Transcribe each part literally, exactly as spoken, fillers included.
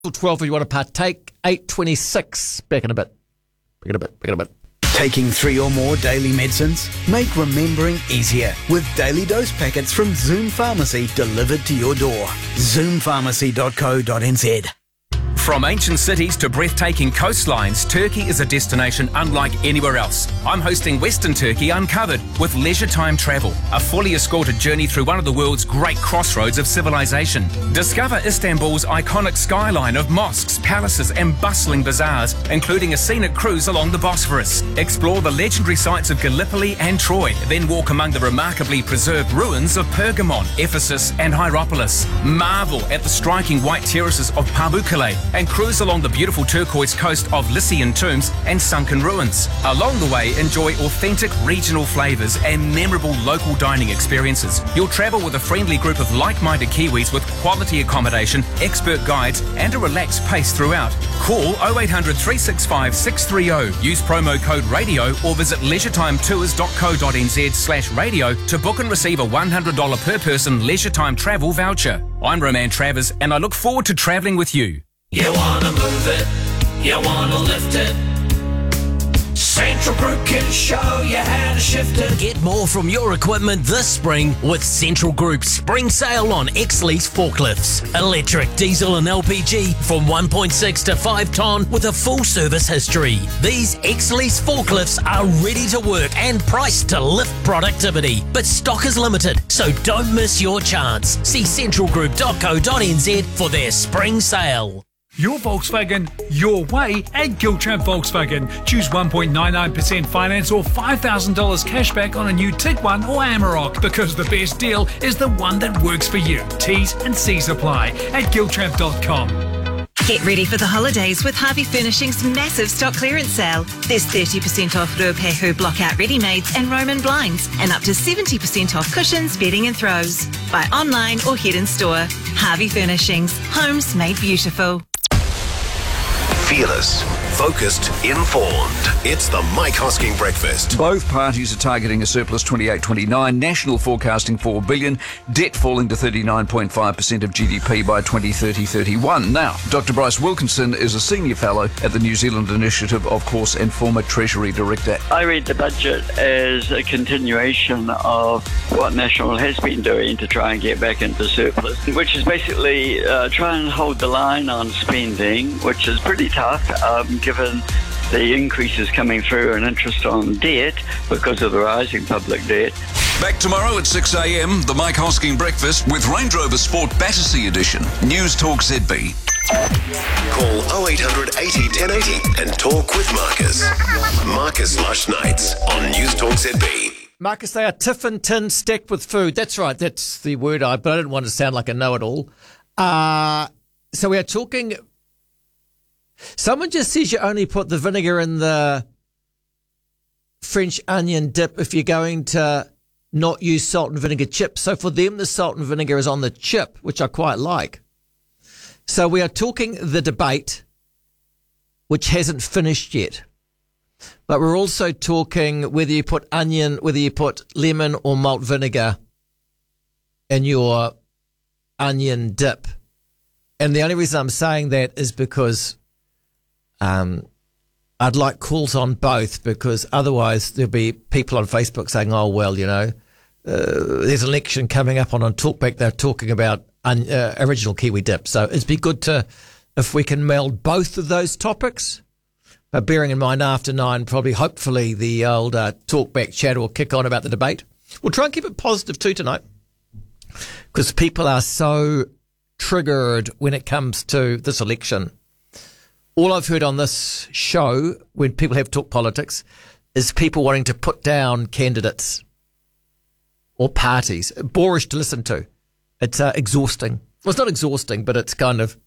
twelve if you want to partake. eight twenty-six. Back in a bit. Back in a bit. Back in a bit. Taking three or more daily medicines? Make remembering easier with daily dose packets from Zoom Pharmacy delivered to your door. zoom pharmacy dot co dot n z. From ancient cities to breathtaking coastlines, Turkey is a destination unlike anywhere else. I'm hosting Western Turkey Uncovered with Leisure Time Travel, a fully escorted journey through one of the world's great crossroads of civilization. Discover Istanbul's iconic skyline of mosques, palaces and bustling bazaars, including a scenic cruise along the Bosphorus. Explore the legendary sites of Gallipoli and Troy, then walk among the remarkably preserved ruins of Pergamon, Ephesus and Hierapolis. Marvel at the striking white terraces of Pamukkale and cruise along the beautiful turquoise coast of Lycian tombs and sunken ruins. Along the way, enjoy authentic regional flavours and memorable local dining experiences. You'll travel with a friendly group of like-minded Kiwis with quality accommodation, expert guides and a relaxed pace throughout. Call oh eight hundred, three six five, six three oh, use promo code RADIO or visit leisuretimetours dot co dot n z slash radio to book and receive a one hundred dollars per person Leisure Time travel voucher. I'm Roman Travers and I look forward to travelling with you. You wanna move it, you wanna lift it. Central Group can show you how to shift it. Get more from your equipment this spring with Central Group's spring sale on X-Lease forklifts. Electric, diesel and L P G from one point six to five tonne with a full service history. These X-Lease forklifts are ready to work and priced to lift productivity. But stock is limited, so don't miss your chance. See central group dot co dot n z for their spring sale. Your Volkswagen, your way at Giltrap Volkswagen. Choose one point nine nine percent finance or five thousand dollars cash back on a new Tiguan or Amarok, because the best deal is the one that works for you. T's and C's apply at giltrap dot com. Get ready for the holidays with Harvey Furnishing's massive stock clearance sale. There's thirty percent off Ruapehu Blockout Ready-Mades and Roman blinds, and up to seventy percent off cushions, bedding and throws. Buy online or head in store. Harvey Furnishings, homes made beautiful. Fearless, focused, informed. It's the Mike Hosking Breakfast. Both parties are targeting a surplus twenty-eight twenty-nine, national forecasting four billion, debt falling to thirty-nine point five percent of G D P by twenty thirty thirty-one. Now, Doctor Bryce Wilkinson is a senior fellow at the New Zealand Initiative, of course, and former Treasury Director. I read the budget as a continuation of what National has been doing to try and get back into surplus, which is basically uh, try and hold the line on spending, which is pretty tough. Um, given the increases coming through and interest on debt because of the rising public debt. Back tomorrow at six a.m, the Mike Hosking Breakfast with Range Rover Sport Battersea Edition. News Talk Z B. Call oh eight hundred, eighty, ten eighty and talk with Marcus. Marcus Lush Nights on News Talk Z B. Marcus, they are tiff and tin stacked with food. That's right, that's the word, I, but I didn't want to sound like a know-it-all. Uh, so we are talking... Someone just says you only put the vinegar in the French onion dip if you're going to not use salt and vinegar chips. So for them, the salt and vinegar is on the chip, which I quite like. So we are talking the debate, which hasn't finished yet. But we're also talking whether you put onion, whether you put lemon or malt vinegar in your onion dip. And the only reason I'm saying that is because... Um, I'd like calls on both, because otherwise there'll be people on Facebook saying, oh, well, you know, uh, there's an election coming up on, on Talkback. They're talking about un, uh, original Kiwi dip. So it'd be good to, if we can meld both of those topics, but bearing in mind after nine, probably hopefully the old uh, Talkback chat will kick on about the debate. We'll try and keep it positive too tonight, because people are so triggered when it comes to this election. All I've heard on this show, when people have talked politics, is people wanting to put down candidates or parties. Boorish to listen to. It's uh, exhausting. Well, it's not exhausting, but it's kind of...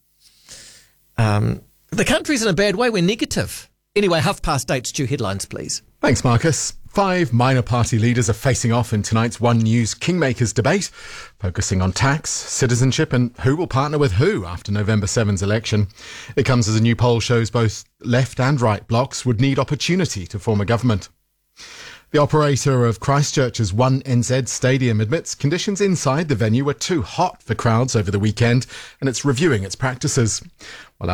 Um, the country's in a bad way. We're negative. Anyway, half past eight, Stu, headlines, please. Thanks, Marcus. Five minor party leaders are facing off in tonight's One News Kingmakers debate, focusing on tax, citizenship and who will partner with who after November seventh's election. It comes as a new poll shows both left and right blocs would need opportunity to form a government. The operator of Christchurch's one N Z Stadium admits conditions inside the venue were too hot for crowds over the weekend, and it's reviewing its practices. While